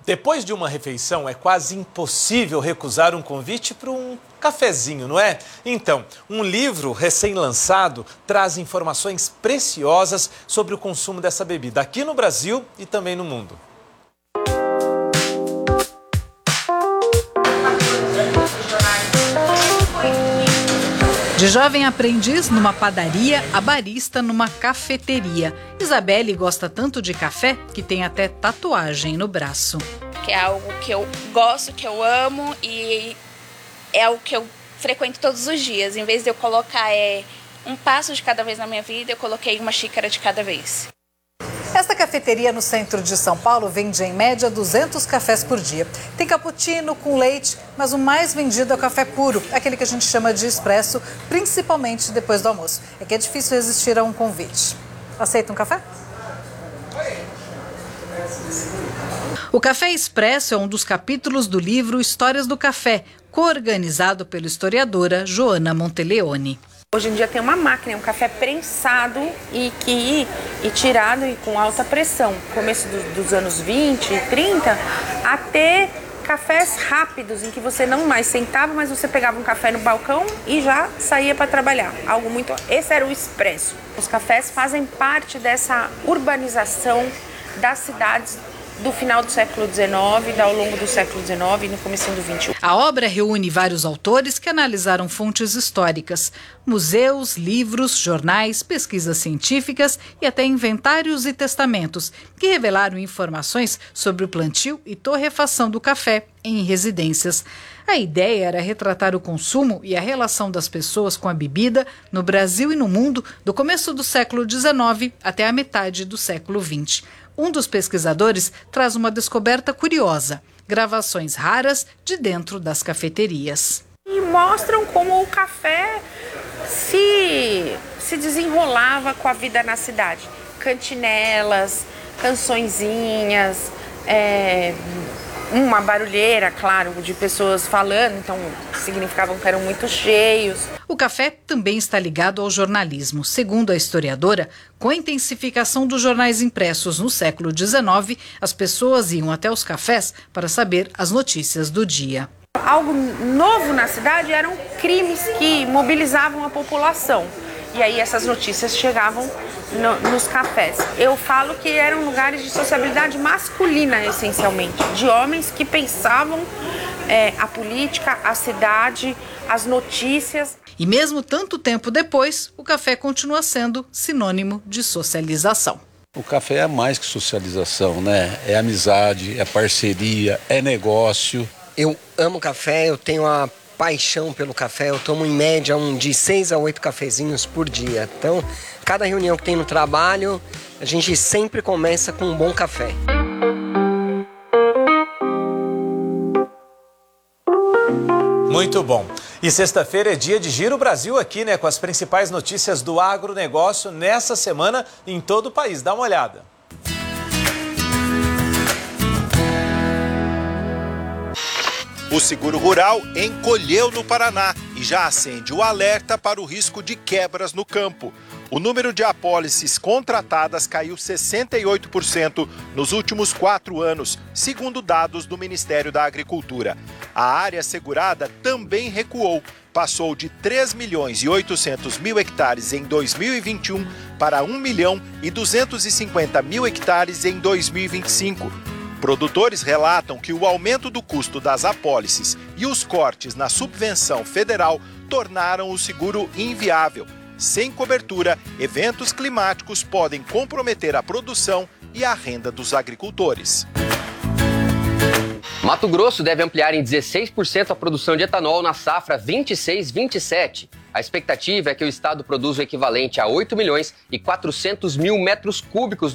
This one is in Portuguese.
Depois de uma refeição, é quase impossível recusar um convite para um cafezinho, não é? Então, um livro recém-lançado traz informações preciosas sobre o consumo dessa bebida aqui no Brasil e também no mundo. De jovem aprendiz numa padaria a barista numa cafeteria. Isabelle gosta tanto de café que tem até tatuagem no braço. Que é algo que eu gosto, que eu amo e é algo que eu frequento todos os dias. Em vez de eu colocar um passo de cada vez na minha vida, eu coloquei uma xícara de cada vez. Esta cafeteria no centro de São Paulo vende em média 200 cafés por dia. Tem cappuccino com leite, mas o mais vendido é o café puro, aquele que a gente chama de expresso, principalmente depois do almoço. É que é difícil resistir a um convite. Aceita um café? O Café Expresso é um dos capítulos do livro Histórias do Café, coorganizado pela historiadora Joana Monteleone. Hoje em dia tem uma máquina, um café prensado e tirado e com alta pressão. Começo dos anos 20 e 30, até cafés rápidos, em que você não mais sentava, mas você pegava um café no balcão e já saía para trabalhar. Esse era o expresso. Os cafés fazem parte dessa urbanização das cidades do final do século XIX, ao longo do século XIX e no começo do XXI. A obra reúne vários autores que analisaram fontes históricas, museus, livros, jornais, pesquisas científicas e até inventários e testamentos, que revelaram informações sobre o plantio e torrefação do café em residências. A ideia era retratar o consumo e a relação das pessoas com a bebida no Brasil e no mundo do começo do século XIX até a metade do século XX. Um dos pesquisadores traz uma descoberta curiosa: gravações raras de dentro das cafeterias. E mostram como o café se desenrolava com a vida na cidade. Cantinelas, cançõezinhas, uma barulheira, claro, de pessoas falando, então significavam que eram muito cheios. O café também está ligado ao jornalismo. Segundo a historiadora, com a intensificação dos jornais impressos no século XIX, as pessoas iam até os cafés para saber as notícias do dia. Algo novo na cidade eram crimes que mobilizavam a população. E aí essas notícias chegavam nos cafés. Eu falo que eram lugares de sociabilidade masculina, essencialmente, de homens que pensavam a política, a cidade, as notícias. E mesmo tanto tempo depois, o café continua sendo sinônimo de socialização. O café é mais que socialização, né? É amizade, é parceria, é negócio. Eu amo café, eu tenho a paixão pelo café, eu tomo em média de 6 a 8 cafezinhos por dia. Então, cada reunião que tem no trabalho, a gente sempre começa com um bom café. Muito bom. E sexta-feira é dia de Giro Brasil aqui, né? Com as principais notícias do agronegócio nessa semana em todo o país. Dá uma olhada. O seguro rural encolheu no Paraná e já acende o alerta para o risco de quebras no campo. O número de apólices contratadas caiu 68% nos últimos 4 anos, segundo dados do Ministério da Agricultura. A área segurada também recuou, passou de 3.800.000 hectares em 2021 para 1.250.000 hectares em 2025. Produtores relatam que o aumento do custo das apólices e os cortes na subvenção federal tornaram o seguro inviável. Sem cobertura, eventos climáticos podem comprometer a produção e a renda dos agricultores. Mato Grosso deve ampliar em 16% a produção de etanol na safra 26-27. A expectativa é que o estado produza o equivalente a 8.400.000 metros cúbicos